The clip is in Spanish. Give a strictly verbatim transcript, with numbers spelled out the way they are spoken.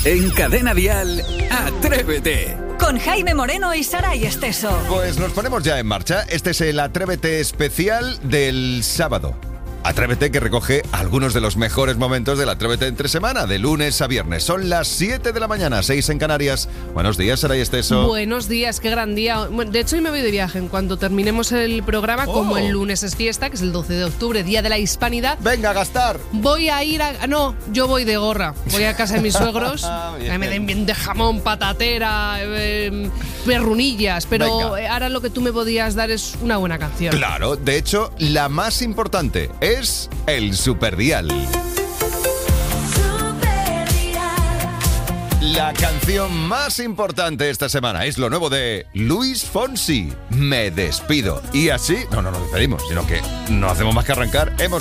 En Cadena Dial, Atrévete. Con Jaime Moreno y Saray Esteso. Pues nos ponemos ya en marcha. Este es el Atrévete especial del sábado. Atrévete que recoge algunos de los mejores momentos del Atrévete entre semana, de lunes a viernes. Son las siete de la mañana, seis en Canarias. Buenos días, Saray Esteso. Buenos días, qué gran día. Bueno, de hecho, hoy me voy de viaje. En cuanto terminemos el programa, oh. como el lunes es fiesta, que es el doce de octubre, Día de la Hispanidad. ¡Venga, a gastar! Voy a ir a... No, yo voy de gorra. Voy a casa de mis suegros. bien, me den bien de jamón, patatera, eh, perrunillas. Pero Venga. ahora lo que tú me podías dar es una buena canción. Claro, de hecho, la más importante es el Superdial. La canción más importante esta semana es lo nuevo de Luis Fonsi, Me despido. Y así, no, no nos despedimos, sino que no hacemos más que arrancar. Hemos